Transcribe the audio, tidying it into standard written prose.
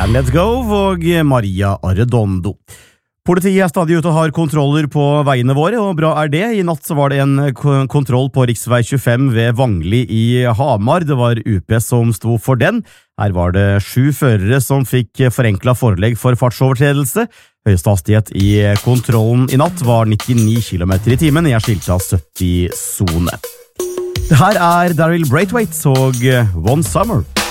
Let's Go og Maria Arredondo. Politiet er stadig ute og har kontroller på veiene våre, og bra er det. I natt så var det en kontroll på riksvei 25 ved Vangli i Hamar. Det var UP som sto for den. Her var det 7 førere som fikk forenklet forelegg for fartsovertredelse. Høyeste hastighet i kontrollen i natt var 99 km i timen. Jeg skilte av 70-zone. Det her er Daryl Braithwaite og One Summer.